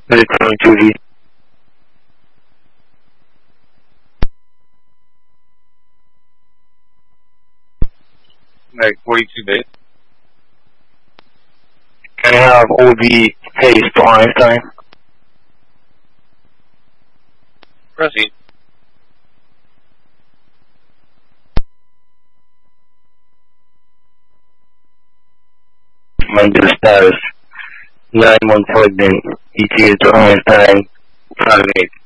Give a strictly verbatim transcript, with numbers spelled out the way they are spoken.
Is it twenty-two V? Like forty-two bit. Can I have O B paste to Einstein? Proceed. Mental status. Nine months pregnant. E T A to Einstein. Five eight.